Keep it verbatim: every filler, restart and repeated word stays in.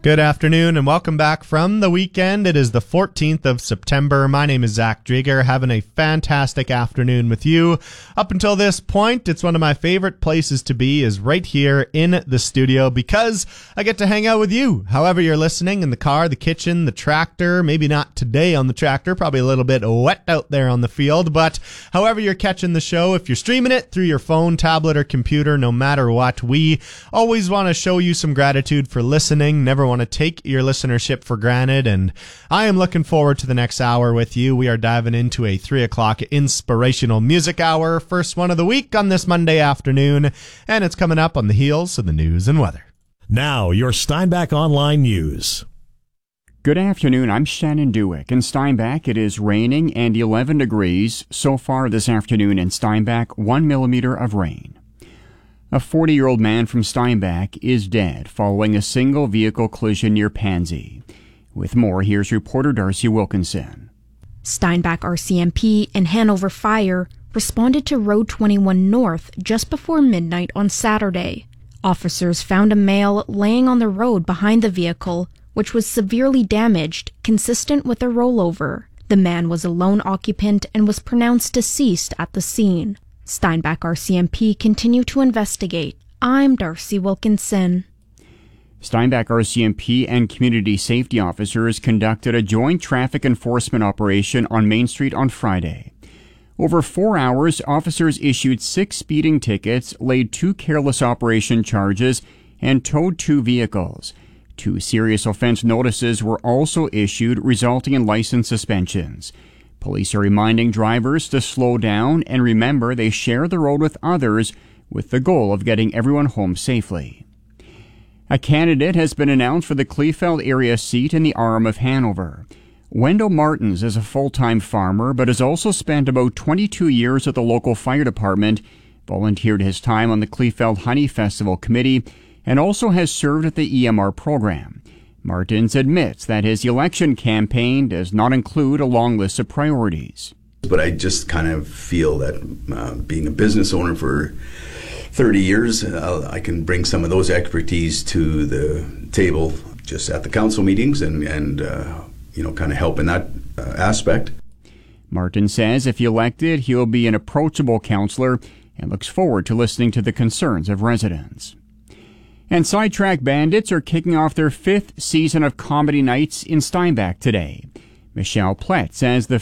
Good afternoon and welcome back from the weekend. It is the fourteenth of September. My name is Zach Drieger, having a fantastic afternoon with you. Up until this point, it's one of my favorite places to be is right here in the studio because I get to hang out with you. However you're listening, in the car, the kitchen, the tractor, maybe not today on the tractor, probably a little bit wet out there on the field, but however you're catching the show, if you're streaming it through your phone, tablet, or computer, no matter what, we always want to show you some gratitude for listening. Never want to take your listenership for granted, and I am looking forward to the next hour with you. We are diving into a three o'clock inspirational music hour, first one of the week on this Monday afternoon, and it's coming up on the heels of the news and weather. Now, your Steinbach Online News. Good afternoon, I'm Shannon Dewick. In Steinbach, it is raining and eleven degrees. So far this afternoon in Steinbach, one millimeter of rain. A forty-year-old man from Steinbach is dead following a single-vehicle collision near Pansy. With more, here's reporter Darcy Wilkinson. Steinbach R C M P and Hanover Fire responded to Road twenty-one North just before midnight on Saturday. Officers found a male laying on the road behind the vehicle, which was severely damaged, consistent with a rollover. The man was a lone occupant and was pronounced deceased at the scene. Steinbach R C M P continue to investigate. I'm Darcy Wilkinson. Steinbach R C M P and community safety officers conducted a joint traffic enforcement operation on Main Street on Friday. Over four hours, officers issued six speeding tickets, laid two careless operation charges, and towed two vehicles. Two serious offense notices were also issued, resulting in license suspensions. Police are reminding drivers to slow down and remember they share the road with others with the goal of getting everyone home safely. A candidate has been announced for the Kleefeld area seat in the Arm of Hanover. Wendell Martins is a full-time farmer but has also spent about twenty-two years at the local fire department, volunteered his time on the Kleefeld Honey Festival Committee, and also has served at the E M R program. Martins admits that his election campaign does not include a long list of priorities. But I just kind of feel that uh, being a business owner for thirty years, uh, I can bring some of those expertise to the table just at the council meetings and, and uh, you know, kind of help in that uh, aspect. Martin says if elected, he'll be an approachable councillor and looks forward to listening to the concerns of residents. And Sidetrack Bandits are kicking off their fifth season of comedy nights in Steinbach today. Michelle Plett says the